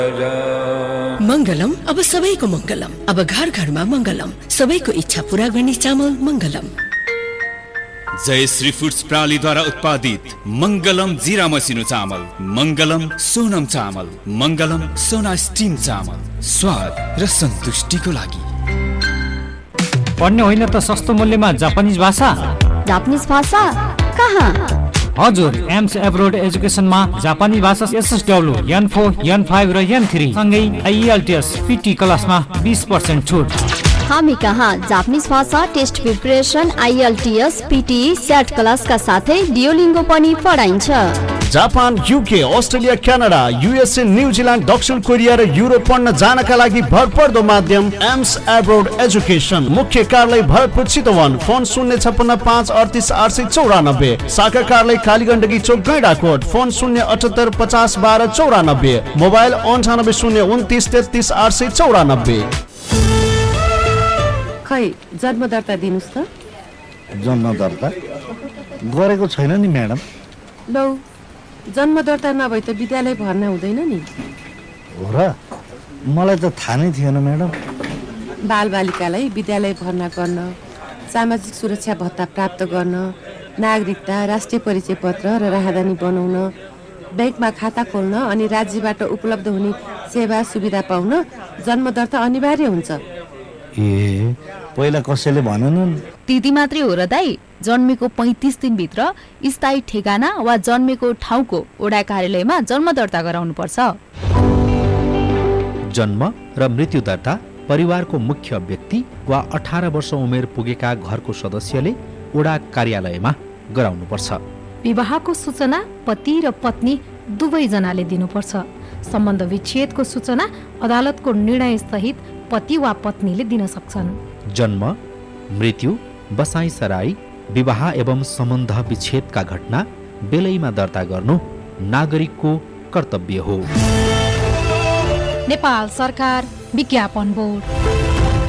मंगलम अब सबैको मंगलम, अब घर घरमा मंगलम, सबैको इच्छा पूरा गर्ने चामल मंगलम। जय श्री फूड्स प्रणालीद्वारा उत्पादित मंगलम जीरा मसिनो चामल, मंगलम सोनम चामल, मंगलम सोना स्टिम चामल, स्वाद र सन्तुष्टिको लागि। पढ्ने होइन त सस्तो मूल्यमा जापानिज भाषा? जापानिज भाषा कहाँ? हजुर, एम्स एब्रोड एजुकेसनमा जापानी भाषा SSW, N4, N5 र N3 सँगै IELTS PT क्लासमा 20% छुट। हामी कहाँ जापानिज भाषा test preparation, IELTS, PTE, set क्लासका साथै डियोलिङ्गो पनि पढाइन्छ। Japan, UK, Australia, Canada, USA, New Zealand, दक्षिण कोरिया र युरोप पढ्न जानका लागि भरपर्दो माध्यम एम्स एब्रोड एजुकेसन। मुख्य कार्यालय भरतपुर चितवन। फोन 056 38 894। शाखा कार्यालय कालीगण्डकी चोक गैंडाकोट। फोन 078 50 12 94। मोबाइल 98 029 33 894। खै जन्म दर्ता दिनुस् त। जन्म दर्ता गरेको छैन नि म्याडम। लौ, जन्म दर्ता नभए त विद्यालय भर्ना हुँदैन नि। हो र? मलाई त थाहा नै थिएन म्याडम। बालबालिकालाई विद्यालय भर्ना गर्न, सामाजिक सुरक्षा भत्ता प्राप्त गर्न, नागरिकता, राष्ट्रिय परिचय पत्र र राहदानी बनाउन, ब्याङ्कमा खाता खोल्न अनि राज्यबाट उपलब्ध हुने सेवा सुविधा पाउन जन्म दर्ता अनिवार्य हुन्छ। ए, पहिला कसैले भनेनन्? त्यति मात्रै हो र दाइ? जन्मेको 35 दिनभित्र स्थायी ठेगाना वा जन्मेको ठाउँको वडा कार्यालयमा जन्म दर्ता गराउनु पर्छ। जन्म र मृत्यु दर्ता परिवारको मुख्य व्यक्ति वा 18 वर्ष उमेर पुगेका घरको सदस्यले वडा कार्यालयमा गराउनुपर्छ। विवाहको सूचना पति र पत्नी दुवैजनाले दिनुपर्छ। सम्बन्ध विच्छेदको सूचना अदालतको निर्णय सहित पति वा पत्नीले दिन सक्छन्। जन्म, मृत्यु, बसाई सराई, विवाह एवं सम्बन्ध विच्छेदका घटना बेलैमा दर्ता गर्नु नागरिकको कर्तव्य हो। नेपाल सरकार विज्ञापन बोर्ड।